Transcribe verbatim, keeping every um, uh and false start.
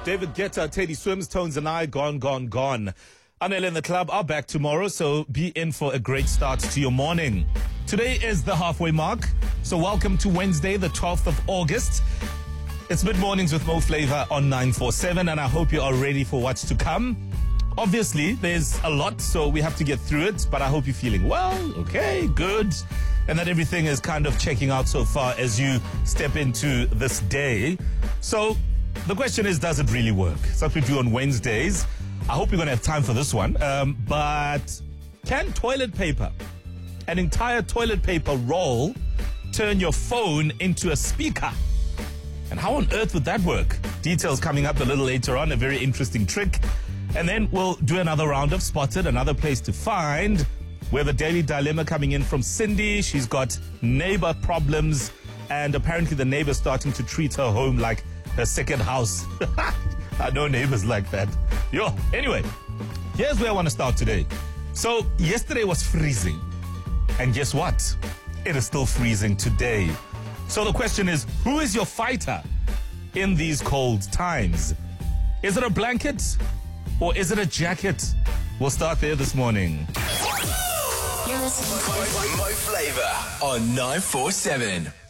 David Guetta, Teddy Swims, Tones and I, gone, gone, gone. Anel and the club are back tomorrow, so be in for a great start to your morning. Today is the halfway mark, so welcome to Wednesday, the twelfth of August. It's Mid-Mornings with Mo Flavor on nine four seven, and I hope you are ready for what's to come. Obviously, there's a lot, so we have to get through it, but I hope you're feeling well, okay, good, and that everything is kind of checking out so far as you step into this day. So, the question is, does it really work? It's what we do on Wednesdays. I hope you're going to have time for this one. Um, but can toilet paper, an entire toilet paper roll, turn your phone into a speaker? And how on earth would that work? Details coming up a little later on, a very interesting trick. And then we'll do another round of Spotted, another place to find. Where the Daily Dilemma coming in from Cindy. She's got neighbor problems, and apparently the neighbor's starting to treat her home like her second house. I know neighbors like that. Yo, anyway, here's where I want to start today. So, yesterday was freezing. And guess what? It is still freezing today. So the question is, who is your fighter in these cold times? Is it a blanket or is it a jacket? We'll start there this morning. You're listening to Mo Flavor on nine four seven.